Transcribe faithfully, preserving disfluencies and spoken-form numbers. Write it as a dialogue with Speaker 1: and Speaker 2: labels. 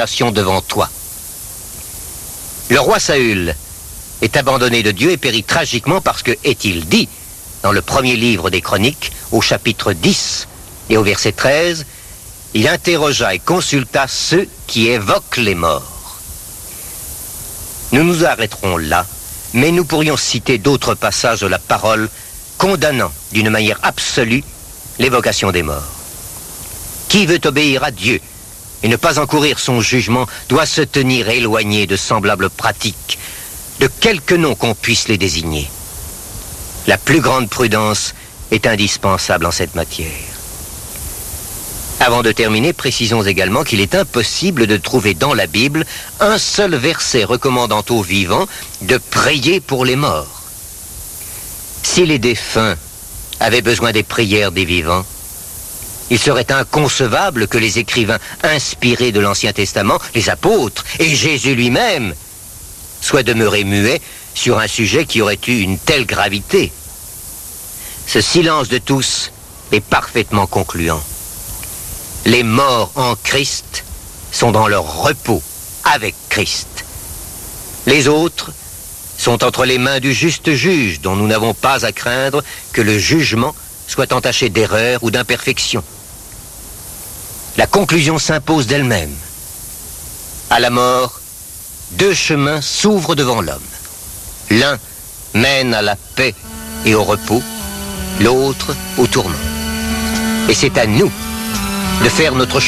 Speaker 1: tentation devant toi. Le roi Saül est abandonné de Dieu et périt tragiquement parce que, est-il dit, dans le premier livre des Chroniques, au chapitre dix et au verset treize, il interrogea et consulta ceux qui évoquent les morts. Nous nous arrêterons là, mais nous pourrions citer d'autres passages de la parole condamnant d'une manière absolue l'évocation des morts. Qui veut obéir à Dieu et ne pas encourir son jugement doit se tenir éloigné de semblables pratiques, de quelque nom qu'on puisse les désigner. La plus grande prudence est indispensable en cette matière. Avant de terminer, précisons également qu'il est impossible de trouver dans la Bible un seul verset recommandant aux vivants de prier pour les morts. Si les défunts avaient besoin des prières des vivants, il serait inconcevable que les écrivains inspirés de l'Ancien Testament, les apôtres et Jésus lui-même, soient demeurés muets sur un sujet qui aurait eu une telle gravité. Ce silence de tous est parfaitement concluant. Les morts en Christ sont dans leur repos avec Christ. Les autres sont entre les mains du juste juge, dont nous n'avons pas à craindre que le jugement soit entaché d'erreur ou d'imperfection. La conclusion s'impose d'elle-même. À la mort, deux chemins s'ouvrent devant l'homme. L'un mène à la paix et au repos, l'autre au tourment. Et c'est à nous de faire notre